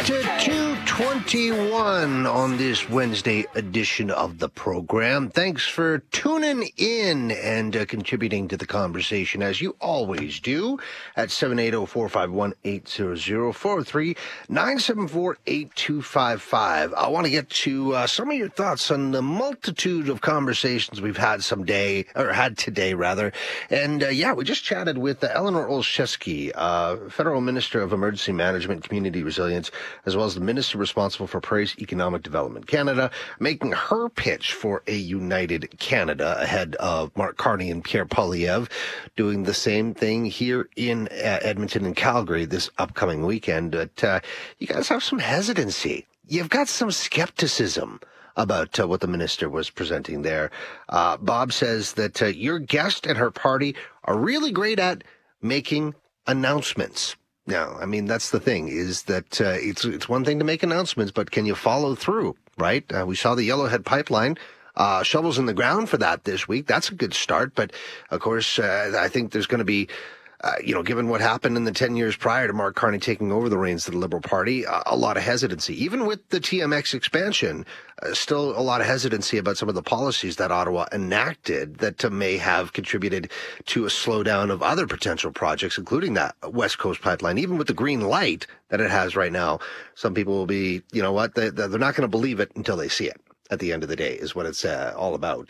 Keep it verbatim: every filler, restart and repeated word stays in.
to two twenty-one on this Wednesday edition of the program. Thanks for tuning in and uh, contributing to the conversation, as you always do, at seven eight zero, four five one, eight zero zero, four oh three, nine seven four, eight two five five. I want to get to uh, some of your thoughts on the multitude of conversations we've had someday, or had today, rather. And, uh, yeah, we just chatted with uh, Eleanor Olszewski, uh, Federal Minister of Emergency Management, Community Resilience, as well as the Minister responsible for Prairie Economic Development Canada, making her pitch for a united Canada ahead of Mark Carney and Pierre Poilievre doing the same thing here in uh, Edmonton and Calgary this upcoming weekend. But uh, you guys have some hesitancy. You've got some skepticism about uh, what the minister was presenting there. Uh, Bob says that uh, your guest and her party are really great at making announcements. Now, I mean, that's the thing, is that uh, it's it's one thing to make announcements, but can you follow through, right? Uh, we saw the Yellowhead Pipeline, uh, shovels in the ground for that this week. That's a good start. But, of course, uh, I think there's going to be, uh, you know, given what happened in the ten years prior to Mark Carney taking over the reins of the Liberal Party, uh, a lot of hesitancy. Even with the T M X expansion, uh, still a lot of hesitancy about some of the policies that Ottawa enacted that uh, may have contributed to a slowdown of other potential projects, including that West Coast pipeline. Even with the green light that it has right now, some people will be, you know what, they, they're not going to believe it until they see it. At the end of the day, is what it's uh, all about.